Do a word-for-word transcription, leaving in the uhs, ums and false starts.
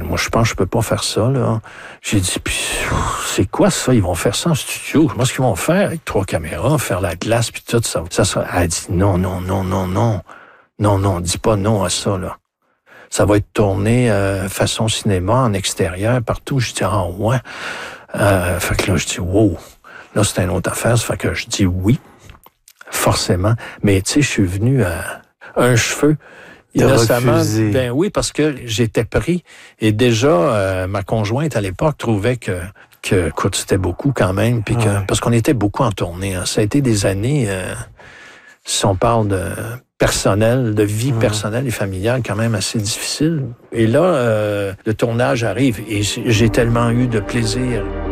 moi, je pense que je peux pas faire ça, là. J'ai dit, puis c'est quoi ça? Ils vont faire ça en studio? Comment est-ce qu'ils vont faire avec trois caméras, faire la glace, puis tout ça? ça, ça. Elle a dit, non, non, non, non, non. Non, non, dis pas non à ça, là. Ça va être tourné euh, façon cinéma, en extérieur, partout. Je dis, ah ouais. Euh, fait que là, je dis, wow. Là, c'est une autre affaire. Ça fait que je dis oui, forcément. Mais tu sais, je suis venu à un cheveu. Innocemment, refusé. ben oui, parce que j'étais pris. Et déjà, euh, ma conjointe à l'époque trouvait que, que écoute, c'était beaucoup quand même. Puis que, Ouais. parce qu'on était beaucoup en tournée. Hein. Ça a été des années, euh, si on parle de personnel, de vie Ouais. personnelle et familiale, quand même assez difficile. Et là, euh, le tournage arrive et j'ai tellement eu de plaisir.